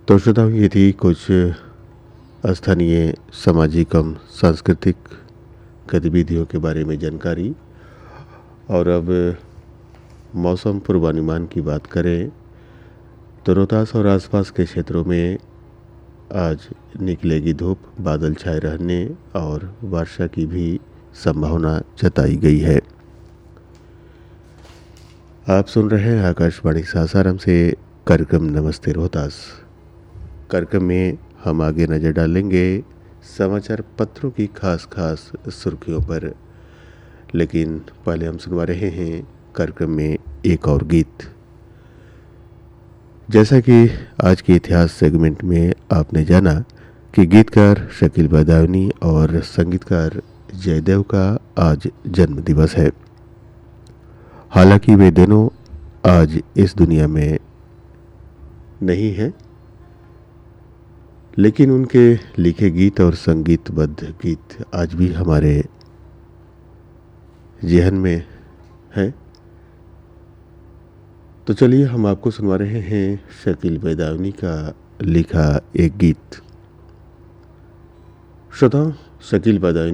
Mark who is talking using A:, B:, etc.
A: तो श्रोताओं, ये थी कुछ स्थानीय सामाजिक एवं सांस्कृतिक गतिविधियों के बारे में जानकारी। और अब मौसम पूर्वानुमान की बात करें तो रोहतास और आसपास के क्षेत्रों में आज निकलेगी धूप, बादल छाए रहने और वर्षा की भी संभावना जताई गई है। आप सुन रहे हैं आकाशवाणी सासाराम से कार्यक्रम नमस्ते रोहतास। कार्यक्रम में हम आगे नज़र डालेंगे समाचार पत्रों की खास सुर्खियों पर, लेकिन पहले हम सुनवा रहे हैं कार्यक्रम में एक और गीत। जैसा कि आज के इतिहास सेगमेंट में आपने जाना कि गीतकार शकील बदायूनी और संगीतकार जयदेव का आज जन्म दिवस है। हालांकि वे दोनों आज इस दुनिया में नहीं हैं, लेकिन उनके लिखे गीत और संगीतबद्ध गीत आज भी हमारे ज़हन में हैं। तो चलिए हम आपको सुनवा रहे हैं शकील बदायूनी का लिखा एक गीत। श्रोताओं, शकील बदायूनी